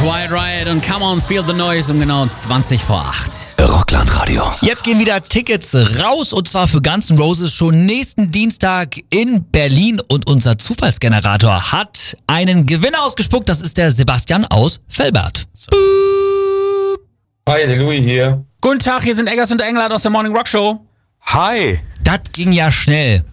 Quiet Riot und Come On Feel the Noise um genau 20 vor 8. Rockland Radio. Jetzt gehen wieder Tickets raus und zwar für Guns N' Roses schon nächsten Dienstag in Berlin und unser Zufallsgenerator hat einen Gewinner ausgespuckt. Das ist der Sebastian aus Velbert. Hi, der Louis hier. Guten Tag, hier sind Eggers und Englert aus der Morning Rock Show. Hi. Das ging ja schnell.